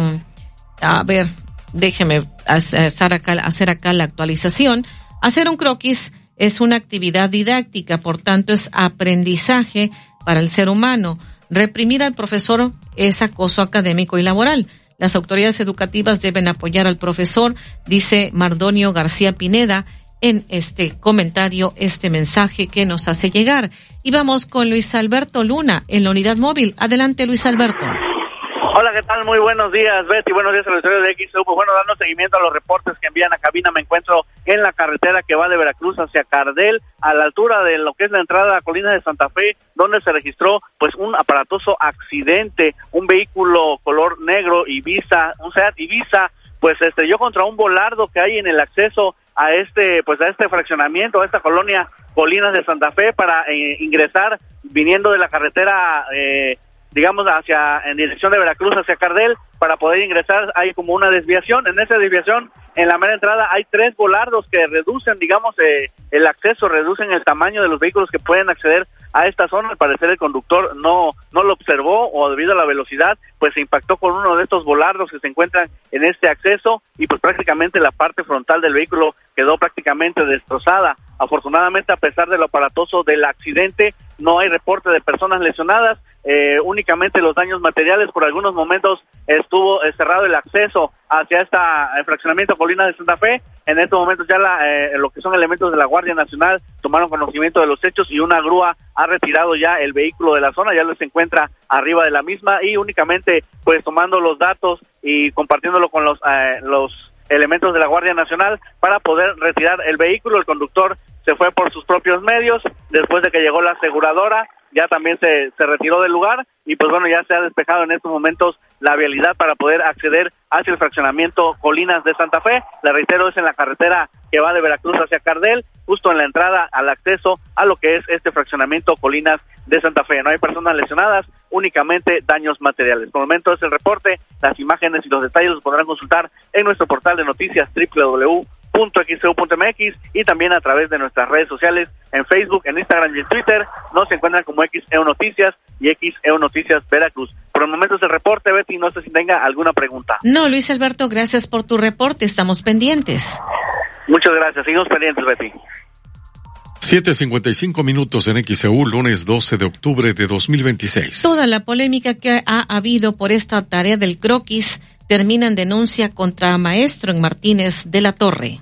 a ver, déjeme hacer acá, hacer acá la actualización. Hacer un croquis es una actividad didáctica, por tanto es aprendizaje para el ser humano. Reprimir al profesor es acoso académico y laboral. Las autoridades educativas deben apoyar al profesor, dice Mardonio García Pineda en este comentario, este mensaje que nos hace llegar. Y vamos con Luis Alberto Luna en la unidad móvil. Adelante, Luis Alberto. Hola, ¿qué tal? Muy buenos días, Betty. Buenos días a los usuarios de X E U. Pues bueno, dando seguimiento a los reportes que envían a cabina, me encuentro en la carretera que va de Veracruz hacia Cardel, a la altura de lo que es la entrada a la colina de Santa Fe, donde se registró pues un aparatoso accidente. Un vehículo color negro Ibiza, un Seat Ibiza, pues estrelló contra un volardo que hay en el acceso a este, pues a este fraccionamiento, a esta colonia Colinas de Santa Fe, para eh, ingresar viniendo de la carretera eh, digamos, hacia, en dirección de Veracruz hacia Cardel. Para poder ingresar hay como una desviación. En esa desviación, en la mera entrada, hay tres volardos que reducen, digamos, eh, el acceso, reducen el tamaño de los vehículos que pueden acceder a esta zona. Al parecer el conductor no no lo observó, o debido a la velocidad, pues se impactó con uno de estos volardos que se encuentran en este acceso, y pues prácticamente la parte frontal del vehículo quedó prácticamente destrozada. Afortunadamente, a pesar de lo aparatoso del accidente, no hay reporte de personas lesionadas, eh, únicamente los daños materiales. Por algunos momentos estuvo eh, cerrado el acceso hacia esta eh, fraccionamiento Colina de Santa Fe. En estos momentos ya la, eh, lo que son elementos de la Guardia Nacional tomaron conocimiento de los hechos, y una grúa ha retirado ya el vehículo de la zona, ya se encuentra arriba de la misma, y únicamente pues tomando los datos y compartiéndolo con los eh, los elementos de la Guardia Nacional para poder retirar el vehículo. El conductor se fue por sus propios medios. Después de que llegó la aseguradora, ya también se, se retiró del lugar, y pues bueno, ya se ha despejado en estos momentos la vialidad para poder acceder hacia el fraccionamiento Colinas de Santa Fe. Le reitero, es en la carretera que va de Veracruz hacia Cardel, justo en la entrada al acceso a lo que es este fraccionamiento Colinas de Santa Fe. No hay personas lesionadas, únicamente daños materiales. Por el momento es el reporte. Las imágenes y los detalles los podrán consultar en nuestro portal de noticias doble u doble u doble u punto x e u punto m x y también a través de nuestras redes sociales en Facebook, en Instagram y en Twitter. Nos encuentran como X E U Noticias y X E U Noticias Veracruz. Por el momento es el reporte, Betty, no sé si tenga alguna pregunta. No, Luis Alberto, gracias por tu reporte, estamos pendientes. Muchas gracias, seguimos pendientes, Betty. siete cincuenta y cinco minutos en X E U, lunes doce de octubre de dos mil veintiséis. Toda la polémica que ha habido por esta tarea del croquis termina en denuncia contra maestro en Martínez de la Torre.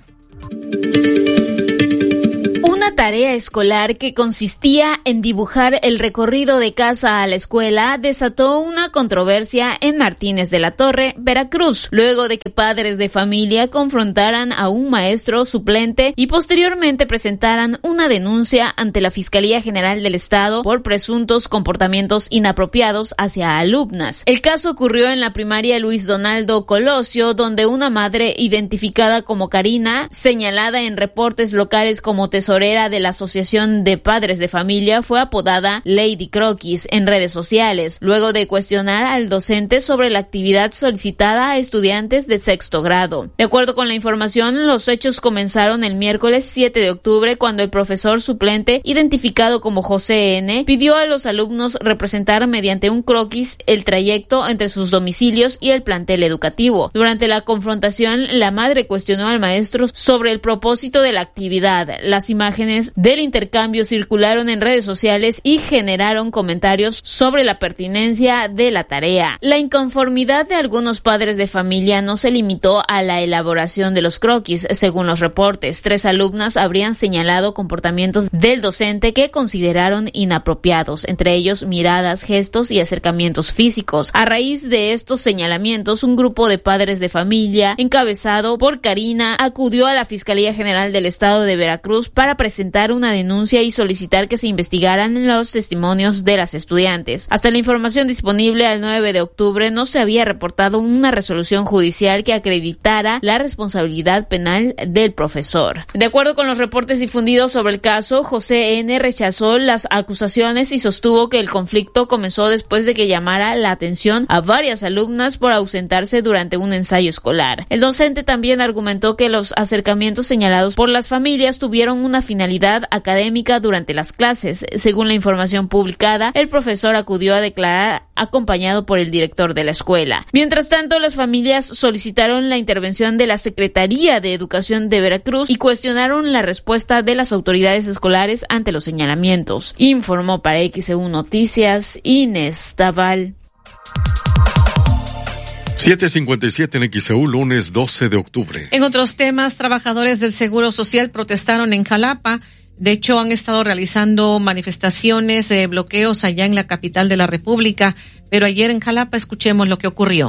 Una tarea escolar que consistía en dibujar el recorrido de casa a la escuela desató una controversia en Martínez de la Torre, Veracruz, luego de que padres de familia confrontaran a un maestro suplente y posteriormente presentaran una denuncia ante la Fiscalía General del Estado por presuntos comportamientos inapropiados hacia alumnas. El caso ocurrió en la primaria Luis Donaldo Colosio, donde una madre identificada como Karina, señalada en reportes locales como tesorera de la Asociación de Padres de Familia, fue apodada Lady Croquis en redes sociales, luego de cuestionar al docente sobre la actividad solicitada a estudiantes de sexto grado. De acuerdo con la información, los hechos comenzaron el miércoles siete de octubre, cuando el profesor suplente, identificado como José N., pidió a los alumnos representar mediante un croquis el trayecto entre sus domicilios y el plantel educativo. Durante la confrontación, la madre cuestionó al maestro sobre el propósito de la actividad. Las imágenes del intercambio circularon en redes sociales y generaron comentarios sobre la pertinencia de la tarea. La inconformidad de algunos padres de familia no se limitó a la elaboración de los croquis. Según los reportes, tres alumnas habrían señalado comportamientos del docente que consideraron inapropiados, entre ellos miradas, gestos y acercamientos físicos. A raíz de estos señalamientos, un grupo de padres de familia, encabezado por Karina, acudió a la Fiscalía General del Estado de Veracruz para presentar una denuncia y solicitar que se investigaran los testimonios de las estudiantes. Hasta la información disponible al nueve de octubre no se había reportado una resolución judicial que acreditara la responsabilidad penal del profesor. De acuerdo con los reportes difundidos sobre el caso, José N. rechazó las acusaciones y sostuvo que el conflicto comenzó después de que llamara la atención a varias alumnas por ausentarse durante un ensayo escolar. El docente también argumentó que los acercamientos señalados por las familias tuvieron una finalidad académica durante las clases. Según la información publicada, el profesor acudió a declarar acompañado por el director de la escuela. Mientras tanto, las familias solicitaron la intervención de la Secretaría de Educación de Veracruz y cuestionaron la respuesta de las autoridades escolares ante los señalamientos. Informó para X E U Noticias Inés Taval. siete cincuenta y siete en X E U, lunes doce de octubre. En otros temas, trabajadores del Seguro Social protestaron en Jalapa. De hecho, han estado realizando manifestaciones, eh, bloqueos allá en la capital de la República. Pero ayer en Jalapa escuchemos lo que ocurrió.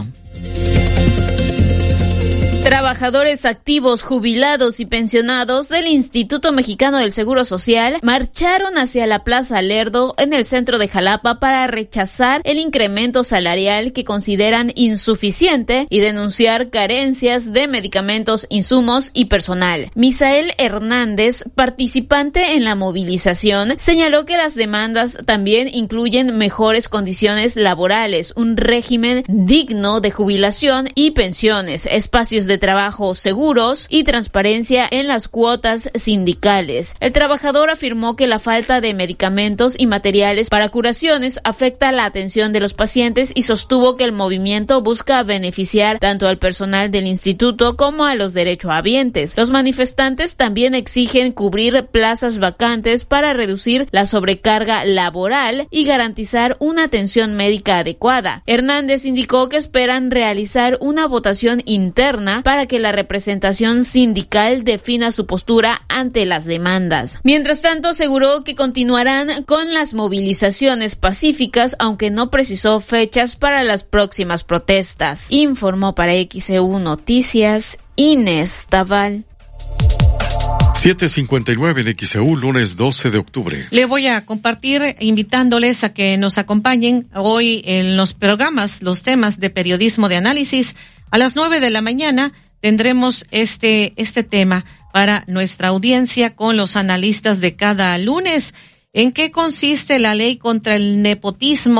Trabajadores activos, jubilados y pensionados del Instituto Mexicano del Seguro Social marcharon hacia la Plaza Lerdo en el centro de Jalapa para rechazar el incremento salarial que consideran insuficiente y denunciar carencias de medicamentos, insumos y personal. Misael Hernández, participante en la movilización, señaló que las demandas también incluyen mejores condiciones laborales, un régimen digno de jubilación y pensiones, espacios de trabajo seguros y transparencia en las cuotas sindicales. El trabajador afirmó que la falta de medicamentos y materiales para curaciones afecta la atención de los pacientes y sostuvo que el movimiento busca beneficiar tanto al personal del instituto como a los derechohabientes. Los manifestantes también exigen cubrir plazas vacantes para reducir la sobrecarga laboral y garantizar una atención médica adecuada. Hernández indicó que esperan realizar una votación interna para que la representación sindical defina su postura ante las demandas. Mientras tanto, aseguró que continuarán con las movilizaciones pacíficas, aunque no precisó fechas para las próximas protestas. Informó para X E U Noticias Inés Taval. siete cincuenta y nueve en X E U, lunes doce de octubre. Le voy a compartir invitándoles a que nos acompañen hoy en los programas, los temas de periodismo de análisis. A las nueve de la mañana tendremos este, este tema para nuestra audiencia con los analistas de cada lunes. ¿En qué consiste la ley contra el nepotismo?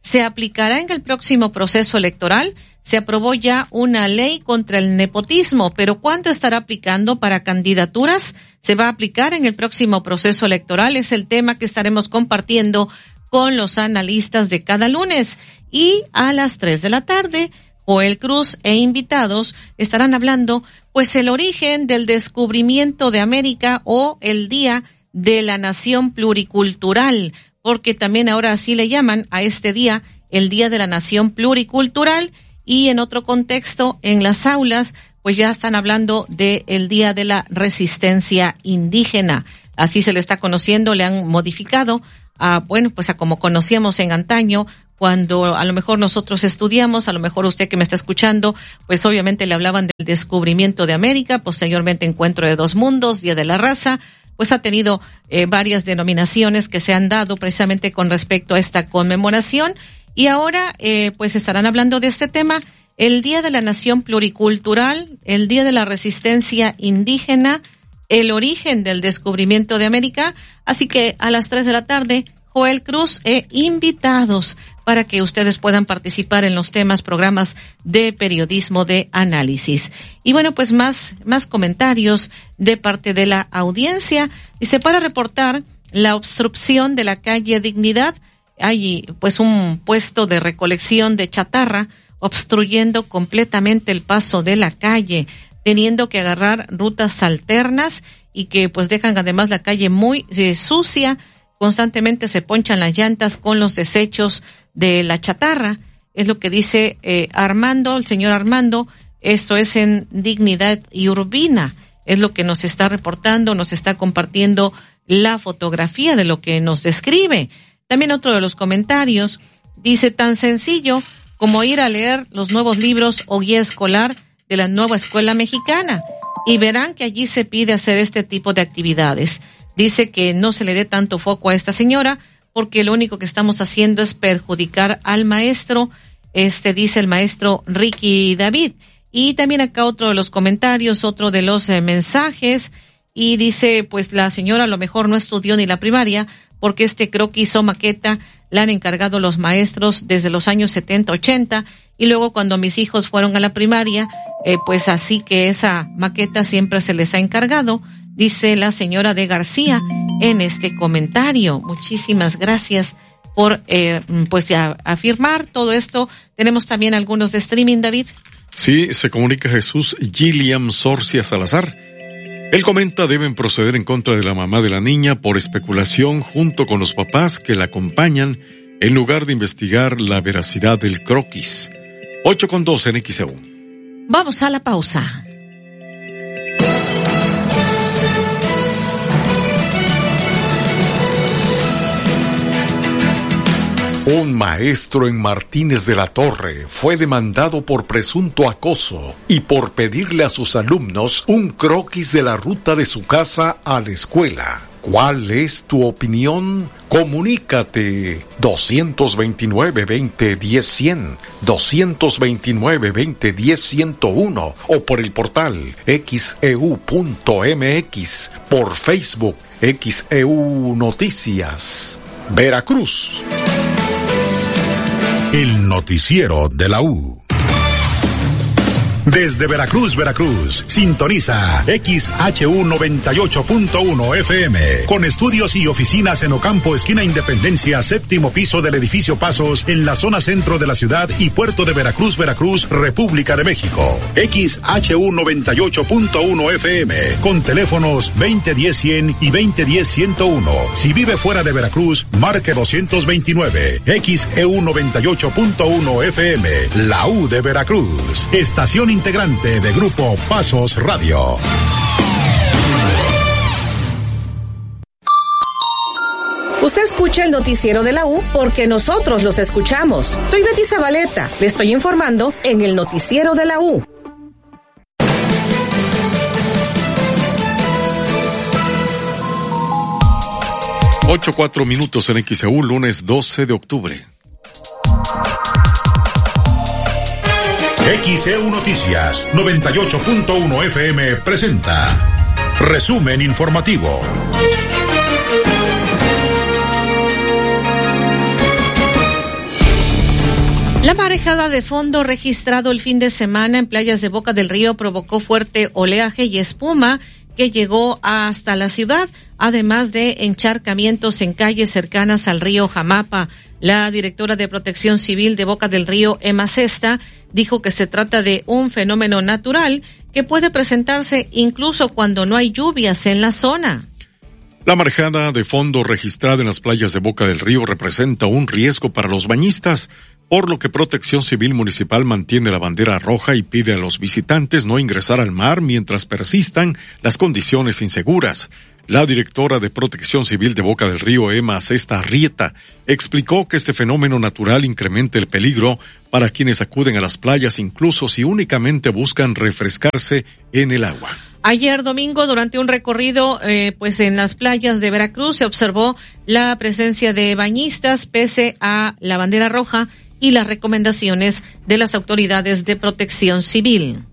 se aplicará en el próximo proceso electoral. Se aprobó ya una ley contra el nepotismo, pero ¿cuándo estará aplicando para candidaturas? Se va a aplicar en el próximo proceso electoral. Es el tema que estaremos compartiendo con los analistas de cada lunes. Y a las tres de la tarde, Joel Cruz e invitados estarán hablando, pues, el origen del descubrimiento de América o el Día de la Nación Pluricultural, porque también ahora así le llaman a este día, el Día de la Nación Pluricultural. Y en otro contexto, en las aulas, pues ya están hablando de el Día de la Resistencia Indígena. Así se le está conociendo, le han modificado a, bueno, pues a como conocíamos en antaño, cuando a lo mejor nosotros estudiamos, a lo mejor usted que me está escuchando, pues obviamente le hablaban del descubrimiento de América, posteriormente Encuentro de Dos Mundos, Día de la Raza, pues ha tenido eh, varias denominaciones que se han dado precisamente con respecto a esta conmemoración. Y ahora, eh, pues estarán hablando de este tema, el Día de la Nación Pluricultural, el Día de la Resistencia Indígena, el origen del descubrimiento de América. Así que a las tres de la tarde, Joel Cruz e invitados para que ustedes puedan participar en los temas, programas de periodismo de análisis. Y bueno, pues más, más comentarios de parte de la audiencia. Dice, para reportar la obstrucción de la calle Dignidad, hay pues un puesto de recolección de chatarra obstruyendo completamente el paso de la calle, teniendo que agarrar rutas alternas y que pues dejan además la calle muy eh, sucia. Constantemente se ponchan las llantas con los desechos de la chatarra. Es lo que dice eh, Armando, el señor Armando. Esto es en Dignidad y Urbina. Es lo que nos está reportando, nos está compartiendo la fotografía de lo que nos describe. También otro de los comentarios dice, tan sencillo como ir a leer los nuevos libros o guía escolar de la nueva escuela mexicana y verán que allí se pide hacer este tipo de actividades. Dice que no se le dé tanto foco a esta señora porque lo único que estamos haciendo es perjudicar al maestro, este dice el maestro Ricky David. Y también acá otro de los comentarios, otro de los eh, mensajes, y dice, pues la señora a lo mejor no estudió ni la primaria, porque este croquis o maqueta la han encargado los maestros desde los años setenta, ochenta, y luego cuando mis hijos fueron a la primaria, eh, pues así que esa maqueta siempre se les ha encargado, dice la señora de García en este comentario. Muchísimas gracias por eh, pues ya afirmar todo esto. Tenemos también algunos de streaming, David. Sí, se comunica Jesús Gilliam Sorcia Salazar. Él comenta, deben proceder en contra de la mamá de la niña por especulación junto con los papás que la acompañan en lugar de investigar la veracidad del croquis. ocho con dos en X E U. Vamos a la pausa. Un maestro en Martínez de la Torre fue demandado por presunto acoso y por pedirle a sus alumnos un croquis de la ruta de su casa a la escuela. ¿Cuál es tu opinión? Comunícate dos veintinueve, veinte, diez, cien, dos veintinueve, veinte, diez, ciento uno o por el portal X E U punto M X, por Facebook X E U Noticias. Veracruz. El noticiero de la U. Desde Veracruz, Veracruz, sintoniza X H U noventa y ocho punto uno F M, con estudios y oficinas en Ocampo, esquina Independencia, séptimo piso del edificio Pasos, en la zona centro de la ciudad y puerto de Veracruz, Veracruz, República de México. X H U noventa y ocho punto uno F M, con teléfonos veinte diez cien y veinte diez ciento uno. Si vive fuera de Veracruz, marque doscientos veintinueve. X E U noventa y ocho punto uno F M, la U de Veracruz, estación integrante de Grupo Pasos Radio. Usted escucha el noticiero de la U porque nosotros los escuchamos. Soy Betty Zabaleta, le estoy informando en el noticiero de la U. Ocho, cuatro minutos en X E U, lunes doce de octubre. X E U Noticias noventa y ocho punto uno F M presenta Resumen Informativo. La marejada de fondo registrado el fin de semana en playas de Boca del Río provocó fuerte oleaje y espuma que llegó hasta la ciudad, además de encharcamientos en calles cercanas al río Jamapa. La directora de Protección Civil de Boca del Río, Emma Cesta, dijo que se trata de un fenómeno natural que puede presentarse incluso cuando no hay lluvias en la zona. La marejada de fondo registrada en las playas de Boca del Río representa un riesgo para los bañistas, por lo que Protección Civil Municipal mantiene la bandera roja y pide a los visitantes no ingresar al mar mientras persistan las condiciones inseguras. La directora de Protección Civil de Boca del Río, Emma Cesta Arrieta, explicó que este fenómeno natural incrementa el peligro para quienes acuden a las playas, incluso si únicamente buscan refrescarse en el agua. Ayer domingo, durante un recorrido eh, pues en las playas de Veracruz, se observó la presencia de bañistas pese a la bandera roja y las recomendaciones de las autoridades de Protección Civil.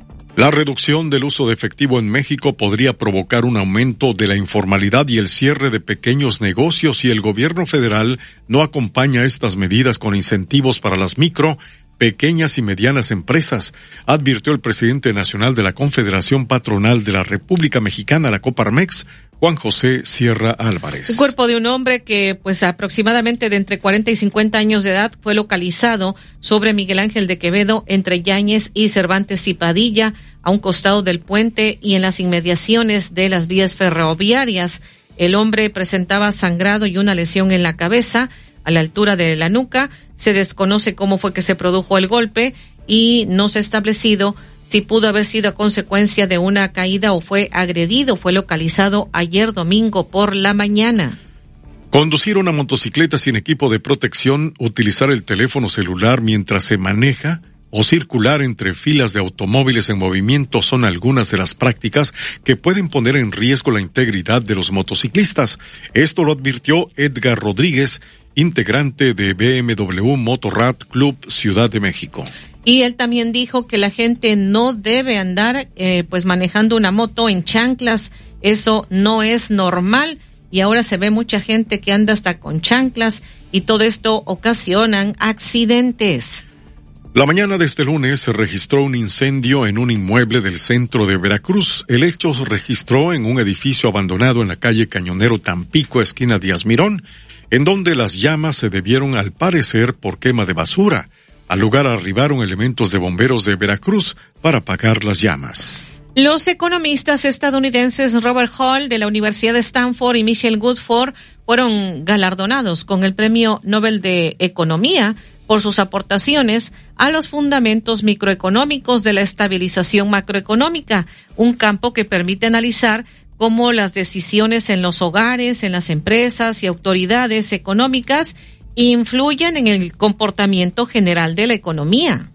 La reducción del uso de efectivo en México podría provocar un aumento de la informalidad y el cierre de pequeños negocios si el gobierno federal no acompaña estas medidas con incentivos para las micro, pequeñas y medianas empresas, advirtió el presidente nacional de la Confederación Patronal de la República Mexicana, la Coparmex, Juan José Sierra Álvarez. Un cuerpo de un hombre que, pues, aproximadamente de entre cuarenta y cincuenta años de edad fue localizado sobre Miguel Ángel de Quevedo, entre Yáñez y Cervantes y Padilla, a un costado del puente y en las inmediaciones de las vías ferroviarias. El hombre presentaba sangrado y una lesión en la cabeza, a la altura de la nuca. Se desconoce cómo fue que se produjo el golpe y no se ha establecido si pudo haber sido a consecuencia de una caída o fue agredido. Fue localizado ayer domingo por la mañana. Conducir una motocicleta sin equipo de protección, utilizar el teléfono celular mientras se maneja o circular entre filas de automóviles en movimiento son algunas de las prácticas que pueden poner en riesgo la integridad de los motociclistas. Esto lo advirtió Edgar Rodríguez, integrante de B M W Motorrad Club Ciudad de México. Y él también dijo que la gente no debe andar eh, pues manejando una moto en chanclas. Eso no es normal y ahora se ve mucha gente que anda hasta con chanclas y todo esto ocasionan accidentes. La mañana de este lunes se registró un incendio en un inmueble del centro de Veracruz. El hecho se registró en un edificio abandonado en la calle Cañonero Tampico, esquina Díaz Mirón, en donde las llamas se debieron al parecer por quema de basura. Al lugar arribaron elementos de bomberos de Veracruz para apagar las llamas. Los economistas estadounidenses Robert Hall de la Universidad de Stanford y Michelle Woodford fueron galardonados con el Premio Nobel de Economía por sus aportaciones a los fundamentos microeconómicos de la estabilización macroeconómica, un campo que permite analizar cómo las decisiones en los hogares, en las empresas y autoridades económicas influyen en el comportamiento general de la economía.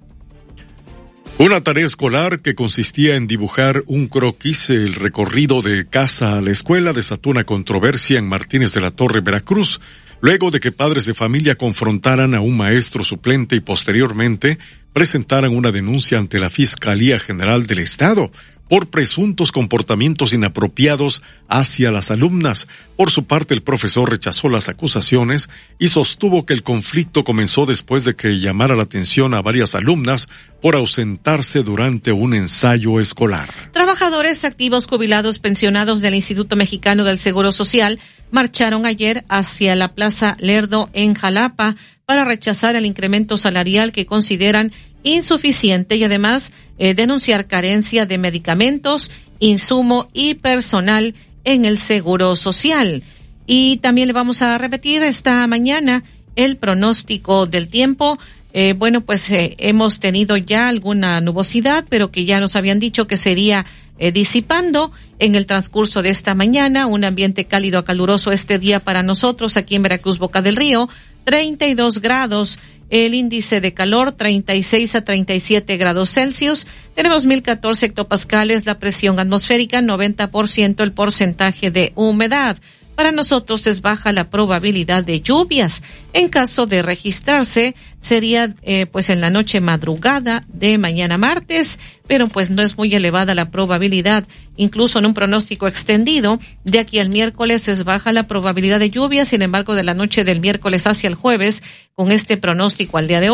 Una tarea escolar que consistía en dibujar un croquis, el recorrido de casa a la escuela, desató una controversia en Martínez de la Torre, Veracruz, luego de que padres de familia confrontaran a un maestro suplente y posteriormente presentaran una denuncia ante la Fiscalía General del Estado por presuntos comportamientos inapropiados hacia las alumnas. Por su parte, el profesor rechazó las acusaciones y sostuvo que el conflicto comenzó después de que llamara la atención a varias alumnas por ausentarse durante un ensayo escolar. Trabajadores activos, jubilados, pensionados del Instituto Mexicano del Seguro Social marcharon ayer hacia la Plaza Lerdo en Jalapa para rechazar el incremento salarial que consideran insuficiente y además eh, denunciar carencia de medicamentos, insumo y personal en el Seguro Social. Y también le vamos a repetir esta mañana el pronóstico del tiempo. Eh, bueno, pues eh, hemos tenido ya alguna nubosidad, pero que ya nos habían dicho que sería eh, disipando en el transcurso de esta mañana. Un ambiente cálido a caluroso este día para nosotros aquí en Veracruz, Boca del Río, treinta y dos grados. El índice de calor treinta y seis a treinta y siete grados Celsius. Tenemos mil catorce hectopascales, la presión atmosférica noventa por ciento, el porcentaje de humedad. Para nosotros es baja la probabilidad de lluvias. En caso de registrarse, sería eh, pues en la noche madrugada de mañana martes, pero pues no es muy elevada la probabilidad. Incluso en un pronóstico extendido, de aquí al miércoles es baja la probabilidad de lluvia. Sin embargo, de la noche del miércoles hacia el jueves, con este pronóstico al día de hoy,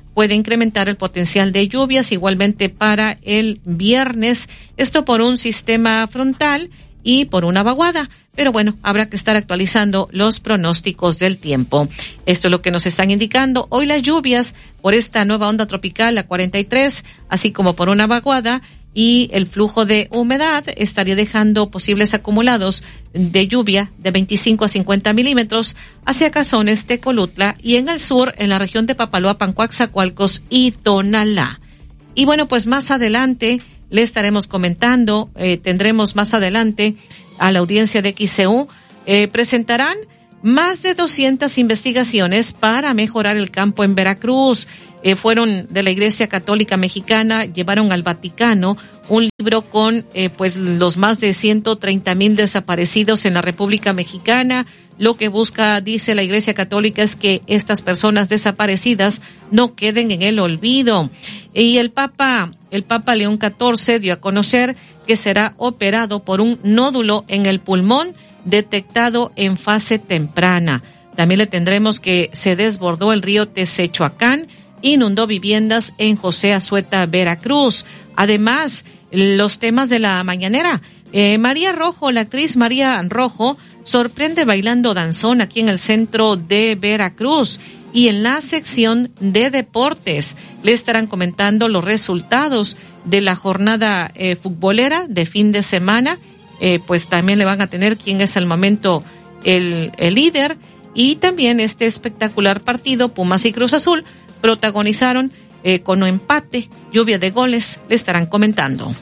puede incrementar el potencial de lluvias, igualmente para el viernes, esto por un sistema frontal y por una vaguada. Pero bueno, habrá que estar actualizando los pronósticos del tiempo. Esto es lo que nos están indicando. Hoy las lluvias por esta nueva onda tropical, la cuarenta y tres, así como por una vaguada, y el flujo de humedad estaría dejando posibles acumulados de lluvia de veinticinco a cincuenta milímetros hacia Cazones, Tecolutla, y en el sur, en la región de Papaloapan, Coaxacualcos y Tonalá. Y bueno, pues más adelante le estaremos comentando, eh, tendremos más adelante a la audiencia de X C U, eh, presentarán más de doscientas investigaciones para mejorar el campo en Veracruz. Eh, fueron de la Iglesia Católica Mexicana, llevaron al Vaticano un libro con eh, pues los más de ciento treinta mil desaparecidos en la República Mexicana. Lo que busca, dice la Iglesia Católica, es que estas personas desaparecidas no queden en el olvido. Y el Papa, el Papa León catorce dio a conocer que será operado por un nódulo en el pulmón detectado en fase temprana. También le tendremos que se desbordó el río Tezechuacán, inundó viviendas en José Azueta, Veracruz. Además, los temas de la mañanera. Eh, María Rojo, la actriz María Rojo, sorprende bailando danzón aquí en el centro de Veracruz. Y en la sección de deportes le estarán comentando los resultados de la jornada eh, futbolera de fin de semana. Eh, pues también le van a tener quién es al momento el, el líder, y también este espectacular partido Pumas y Cruz Azul protagonizaron eh, con un empate, lluvia de goles, le estarán comentando.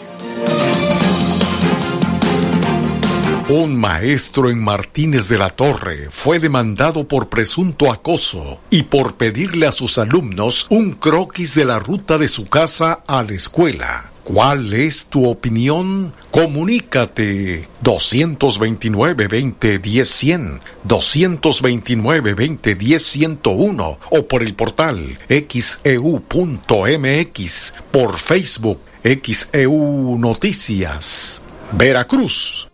Un maestro en Martínez de la Torre fue demandado por presunto acoso y por pedirle a sus alumnos un croquis de la ruta de su casa a la escuela. ¿Cuál es tu opinión? Comunícate dos veintinueve, veinte, diez, cien, dos veintinueve, veinte, diez, ciento uno o por el portal x e u punto m x, por Facebook X E U Noticias, Veracruz.